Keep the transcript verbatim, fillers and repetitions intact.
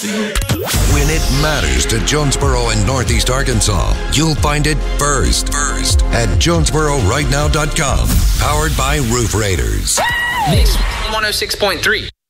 When it matters to Jonesboro and Northeast Arkansas, you'll find it first. First at Jonesboro Right Now dot com. Powered by Roof Raiders. Mix one oh six point three.